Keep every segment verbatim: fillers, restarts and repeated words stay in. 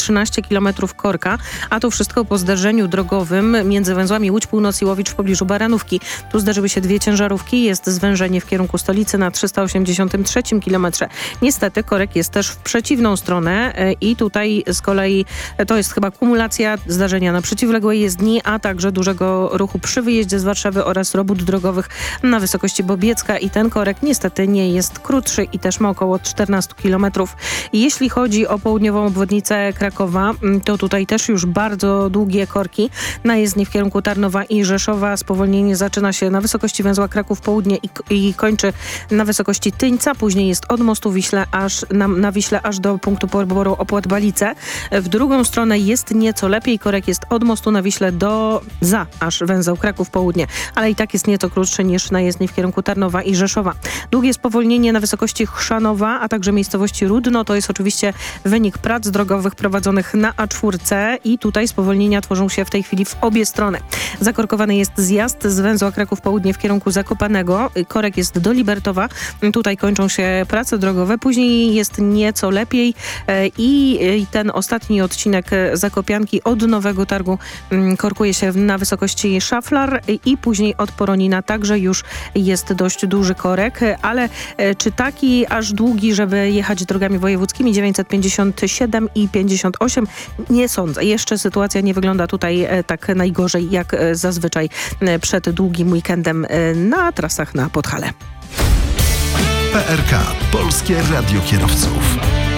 trzynaście kilometrów korka, a to wszystko po zdarzeniu drogowym między węzłami Łódź Północ i Łowicz w pobliżu Baranówki. Tu zdarzyły się dwie ciężarówki, jest zwężenie w kierunku stolicy na trzysta osiemdziesiątym trzecim kilometrze. Niestety korek jest też w przeciwną stronę i tutaj z kolei to jest chyba kumulacja zdarzenia na przeciwległej jezdni, a także dużego ruchu przy wyjeździe z Warszawy oraz robót drogowych na wysokości Bobiecka i ten korek niestety nie jest krótszy i też ma około czternaście kilometrów. Jeśli chodzi o południową obwodnicę Krakowa, to tutaj też już bardzo długie korki na jezdni w kierunku Tarnowa i Rzeszowa. Spowolnienie zaczyna się na wysokości węzła Kraków Południe i, i kończy na wysokości Tyńca. Później jest od mostu Wiśle aż na, na Wiśle aż do punktu poboru Opłat-Balice. W drugą stronę jest nieco lepiej. Korek jest od mostu na Wiśle do za aż węzeł Kraków Południe, ale i tak jest nieco krótszy niż na jezdni w kierunku Tarnowa i Rzeszowa. Długie spowolnienie na wysokości Chrzanowa, a także miejscowości Rudno. To jest oczywiście wynik prac drogowych prowadzonych na A cztery i tutaj spowolnienia tworzą się w tej chwili w obie strony. Zakorkowany jest zjazd z węzła Kraków Południe w kierunku Zakopanego. Korek jest do Libertowa. Tutaj kończą się prace drogowe. Później jest nieco lepiej i ten ostatni odcinek Zakopianki od Nowego Targu korkuje się na wysokości Szaflar i później od Poronina także już jest dość duży korek, ale czy taki aż długi, żeby jechać drogami wojewódzkimi dziewięćset pięćdziesiąt siedem i pięćdziesiąt osiem? Nie sądzę. Jeszcze sytuacja nie wygląda tutaj tak najgorzej jak zazwyczaj przed długim weekendem na trasach na Podhale. P R K. Polskie Radio Kierowców.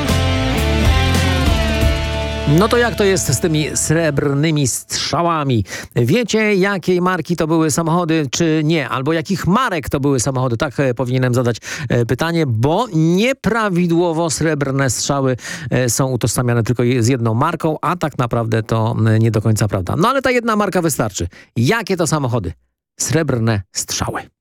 No to jak to jest z tymi srebrnymi strzałami? Wiecie, jakiej marki to były samochody, czy nie? Albo jakich marek to były samochody? Tak e, powinienem zadać e, pytanie, bo nieprawidłowo srebrne strzały e, są utożsamiane tylko z jedną marką, a tak naprawdę to e, nie do końca prawda. No ale ta jedna marka wystarczy. Jakie to samochody? Srebrne strzały.